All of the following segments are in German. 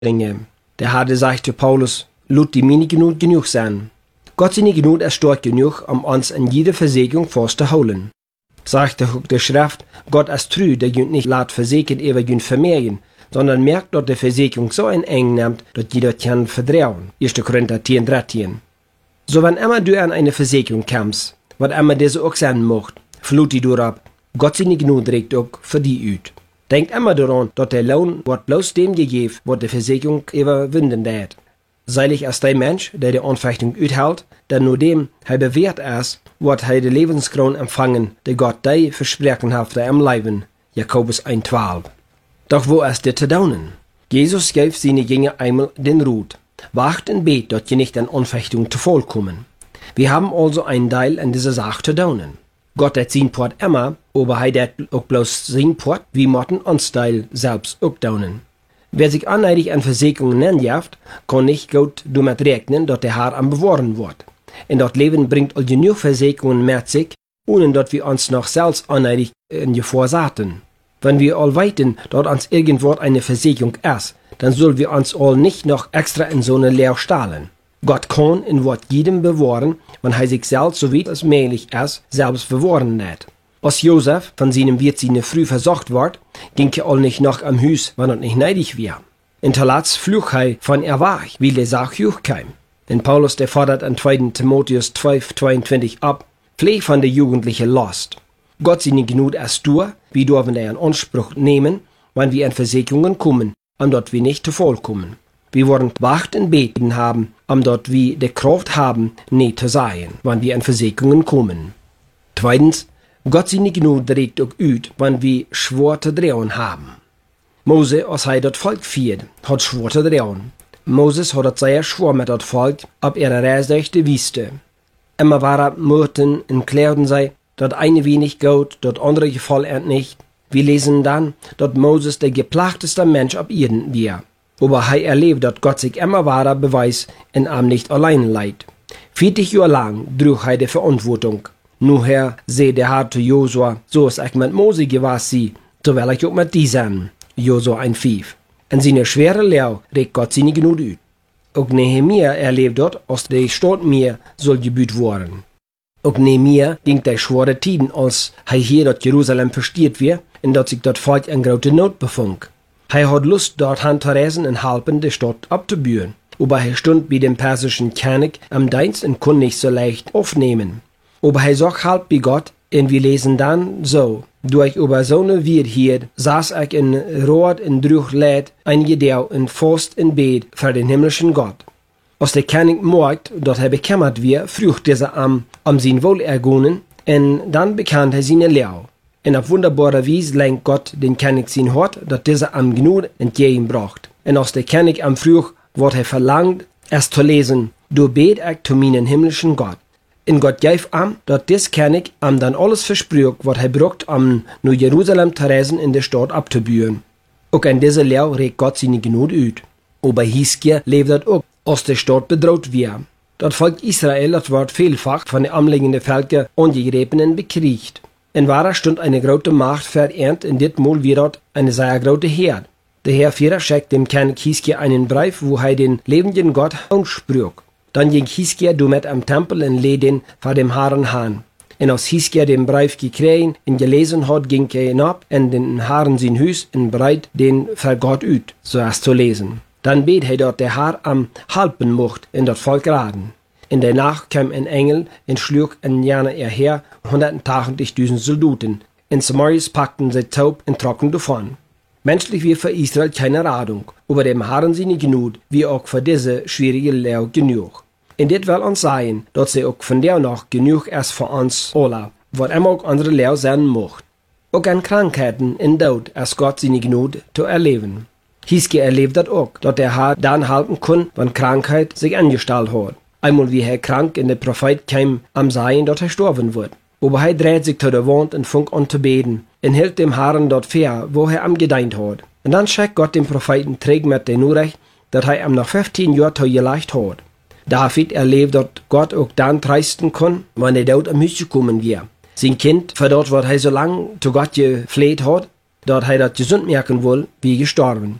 bringen. Der Herr sagt zu Paulus, lut die meine Gnut genug sein. Gott seine Gnut ist stark genug, um uns in jede Versägung festzuhalten. Sagt der Schrift, Gott ist treu, der jünt nicht lat versägen, ewer jünt vermehren, sondern merkt, dass die Versägung so eng nimmt, dass jeder kann verdrehen. 1. Korinther 10,13. So wenn immer du an eine Versägung kommst, was immer diese auch sein macht, flut die ab. Gott seine Gnut regt auch für die ut. Denkt immer daran, dass der Lohn wird bloß dem gegeben, was die Versägung überwinden wird. Seilig ist der Mensch, der die Anfechtung uthält, denn nur dem er bewährt ist, wird er die Lebenskron empfangen, die Gott dir versprechen hat im Leben. Jakobus 1,12. Doch wo ist dir zu daunen? Jesus gab seine Jünger einmal den Rat. Wacht und bet, dass ihr nicht an Anfechtung zu voll kommen. Wir haben also einen Teil an dieser Sache zu daunen. Gott hat sein Port immer, aber er hat auch bloß sein Port, wie mochten uns Teil selbst auch daunen. Wer sich anneidig an Versägungen nennt, kann nicht gut damit rechnen, dass der Herr am bewahren wird. Und das Leben bringt all genug Versägungen mit sich, ohne dass wir uns noch selbst anneidig in Gefahr saten. Wenn wir all weiten, dass uns irgendwo eine Versägung ist, dann sollen wir uns all nicht noch extra in so eine Lehr stahlen. Gott kann in Wort jedem bewahren, wenn er sich selbst, so weit es möglich ist, selbst bewahren lässt. Als Josef von seinem Wirt seine früh versorgt wird, ging er all nicht noch am Hus, wenn er nicht neidig wäre. In Talats fluch er von weg, weil der Sache hochkam. Denn Paulus, der fordert an 2. Timotheus 12,22 ab, fleh von der jugendlichen Last. Gott seine Gnut ist durch, wir dürfen er in Anspruch nehmen, wenn wir in Versägungen kommen, dort wir nicht zu voll kommen. Wir wollen wacht und beten haben, dort wir die Kraft haben, nicht zu sein, wenn wir in Versägungen kommen. Zweitens, Gott seine Gnut regt auch ut, wenn wir schwor zu drehen haben. Mose, als er das Volk führt, hat schwor zu drehen. Moses hat sehr schwor mit das Volk, ab ihrer Reise durch die Wüste. Immer war Murten und klärten sei, dat eine wenig gut, dat andere gefall er nicht. Wir lesen dann, dass Moses der geplagteste Mensch auf Erden war. Aber er erlebt, dass Gott sich immer wahrer beweist und ihm nicht allein leidt. 40 Jahre lang trug er die Verantwortung. Nuher seh der Herr zu Josua, so ist ich mit Mose gewesen, so will ich auch mit die sein. Josua 1,5. In seiner schweren Lehre regt Gott seine Gnut ut. Auch Nehemia erlebt dort, als der Stadt mir soll gebüht worden. Auch Nehemia ging der schwere Tiden, als er hier dort Jerusalem verstiert wird, und dort sich dort Volk in große Not befand. Er hat Lust, dort zu reisen und helfen, die Stadt abzubühren. Aber er stund bei dem persischen König am Dienst und konnte nicht so leicht aufnehmen. Aber er sagt halt bei Gott, und wir lesen dann so: Durch über so eine Wirt hier saß ich in Rot und Druchleid einige Dau in Faust in Bet für den himmlischen Gott. Als der König merkt, dass er bekämmert wird, frucht dieser am sein Wohlergehen, und dann bekannt er seine Lehre. Und auf wunderbare Weise lenkt Gott den König sein Hort, dass dieser am Gnut entgegenbracht. Und als der König am Fruch wird er verlangt, es zu lesen: Du bet ich zu meinen himmlischen Gott. Und Gott gab am, dass des König am dann alles versprüht, was er braucht, nur Jerusalem zu reisen in der Stadt abzubühren. Auch in dieser Lehre regt Gott seine Gnut ut. Aber Hiskia lebt das auch, als der Stadt bedroht wird. Das Volk Israel, das wird vielfach von den umliegenden Völkern angegriffen bekriegt. In wahrer Stund eine große Macht verehrt, in dit Mal wird dort eine sehr große Herd. Der Herr Führer schickt dem König Hiskia einen Brief, wo er den lebenden Gott ansprach. Dann ging Hiskia damit am Tempel und lädt den vor dem Herrn an. Und als Hiskia den Brief gekriegt und gelesen hat, ging er hinab in den Herrn sein Haus und breit den für Gott ut, so als zu lesen. Dann bet er dort der Herr am halben Macht in das Volk raden. In der Nacht kam ein Engel und schlug in Jana ihr Heer 180.000 Soldaten. In Samaris packten sie taub und trocken davon. Menschlich wie für Israel keine Radung, aber dem Herrn seine Gnut, wie auch für diese schwierige Lehre genug. Und das will uns sagen, dass sie auch von der noch genug ist für uns alle, was immer auch andere Lehre sein macht. Auch an Krankheiten in Tod ist Gott seine Gnut zu erleben. Hiskia erlebt das auch, dass der Herr dann halten kann, wenn Krankheit sich angestellt hat. Einmal wie er krank und der Prophet kam am Sein, dass er sterben wird. Aber er dreht sich zu der Wand und fängt an zu beten und hält dem Herrn dort fair, wo er am gedient hat. Und dann schickt Gott dem Propheten trägt mit der Nachricht, dass er ihm nach 15 Jahren zu geleicht hat. David erlebt, dass Gott auch dann trösten kann, wenn er dort am Haus kommen wird. Sein Kind, für dort, was er so lange zu Gott gefleht hat, dass er das gesund merken will, wie gestorben.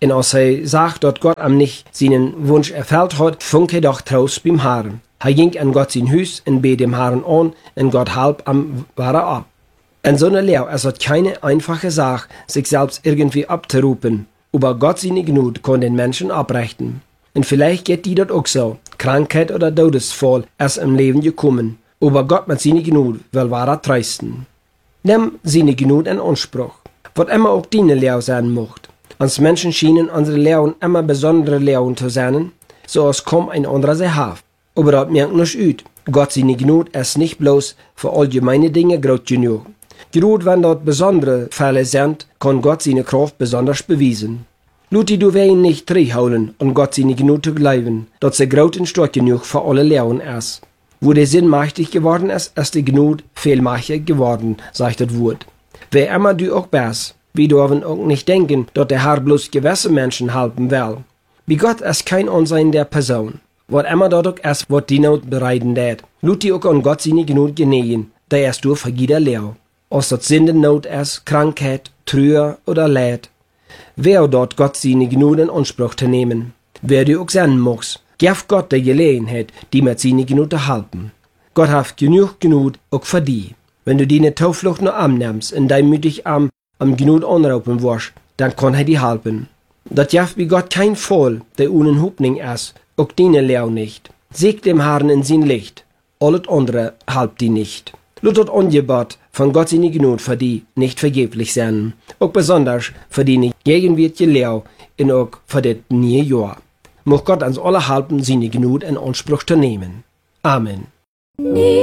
En als hij zag dat God hem niet zijn wunsch erfüllt had, vond hij doch troost beim Herrn. Hij ging in God zijn huis en beet dem Herrn an en God half hem weer ab. En zo'n Lehr is het keine einfache Sache, sich selbst irgendwie abzurufen. Aber Gott seine Gnade kann den Menschen abrichten. Und vielleicht geht die dort auch so. Krankheit oder Todesfall ist im Leben gekommen. Aber Gott mit seiner Gnade will wahrer trösten. Nimm seine Gnade in Anspruch. Was immer auch deine Lehr sein mocht. Uns Menschen schienen unsere Lehren immer besondere Lehren zu sein, so als kaum ein anderer sie hat. Aber das merkt nicht ut. Gott seine Gnade ist nicht bloß für allgemeine Dinge groß genug. Gerade wenn dort besondere Fälle sind, kann Gott seine Kraft besonders beweisen. Leute, du wirst nicht holen und Gott seine Gnade zu glauben, dass sie groß und stark genug für alle Lehren ist. Wo der Sinn mächtig geworden ist, ist die Gnade fehlmächtig geworden, sagt das Wort. Wer immer du auch bist, wir dürfen auch nicht denken, dass der Herr bloß gewisse Menschen helfen will. Bei Gott ist kein Ansehen der Person. Was immer dort auch ist, was die Not bereiten wird. Leute auch an Gott seine Gnade genähen, der ist durch für jeder Lehr. Als das Sündennot ist, Krankheit, Trühe oder Leid. Wer dort Gott seine Gnade in Anspruch zu nehmen. Wer du auch sein magst, gib Gott die Gelegenheit, die mit seiner Gnade zu halten. Gott hat genug Gnade auch für dich. Wenn du deine Tauflucht nur annimmst und deimütig am Gnade anrufen wirst, dann kann er dir helfen. Das gibt bei Gott kein Fall, der ohne Hoffnung ist, auch deine Lehr nicht. Sieg dem Herrn in sein Licht, alles andere halbt die nicht. Lass das Angebot von Gott seine Gnade für die nicht vergeblich sein, auch besonders für die gegenwärtige Lehr und auch für das neue Jahr. Mag Gott uns alle helfen, seine Gnade in Anspruch zu nehmen. Amen.